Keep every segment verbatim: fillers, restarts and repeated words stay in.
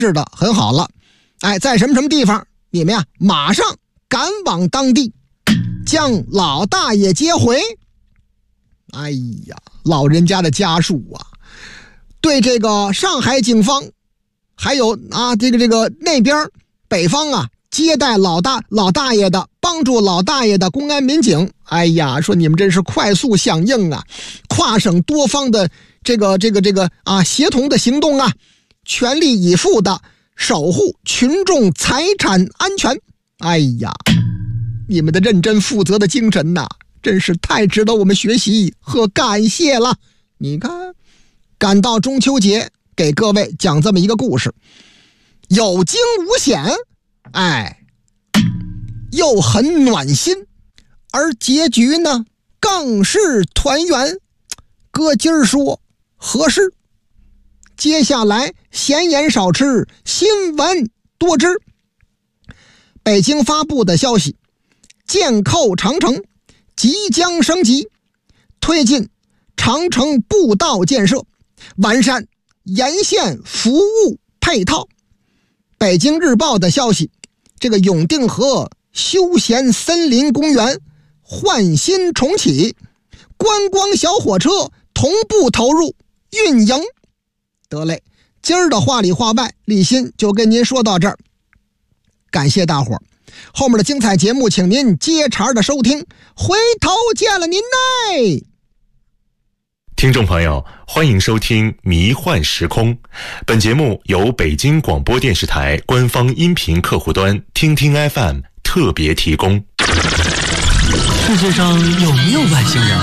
是的，很好了。哎，在什么什么地方，你们呀马上赶往当地，将老大爷接回。哎呀，老人家的家属啊，对这个上海警方，还有啊这个这个那边北方啊接待老大老大爷的，帮助老大爷的公安民警，哎呀，说你们真是快速响应啊，跨省多方的这个这个这个啊协同的行动啊，全力以赴的守护群众财产安全。哎呀，你们的认真负责的精神呐、啊，真是太值得我们学习和感谢了。你看，赶到中秋节，给各位讲这么一个故事，有惊无险，哎，又很暖心，而结局呢更是团圆。哥今儿说合适，接下来闲言少吃，新闻多知。北京发布的消息，建扣长城即将升级，推进长城步道建设，完善沿线服务配套。北京日报的消息，这个永定河休闲森林公园焕新重启，观光小火车同步投入运营。得嘞，今儿的话里话外，立新就跟您说到这儿，感谢大伙儿。后面的精彩节目请您接茬的收听，回头见了您嘞。 听众朋友，欢迎收听迷幻时空，本节目由北京广播电视台官方音频客户端听听 F M 特别提供。 世界上有没有外星人？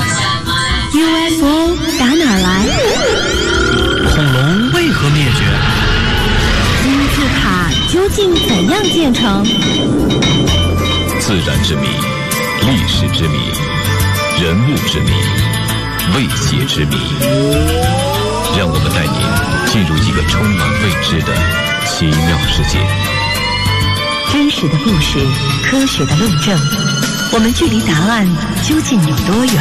U F O 打哪儿来？ 恐龙为何灭绝？ 金字塔究竟怎样建成？ 自然之谜，历史之谜，人物之谜，未解之谜。让我们带您进入一个充满未知的奇妙世界。 真实的故事，科学的论证，我们距离答案究竟有多远？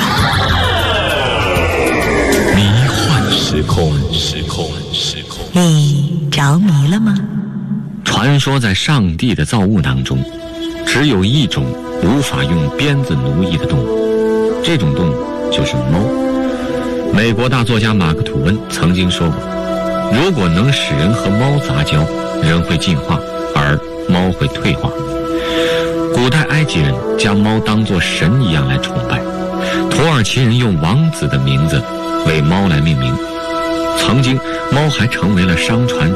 迷幻时空，时空，时空。 你着迷了吗？ 传说在上帝的造物当中，只有一种无法用鞭子奴役的动物，这种动物就是猫。美国大作家马克·吐温曾经说过，如果能使人和猫杂交，人会进化，而猫会退化。古代埃及人将猫当作神一样来崇拜，土耳其人用王子的名字为猫来命名，曾经猫还成为了商船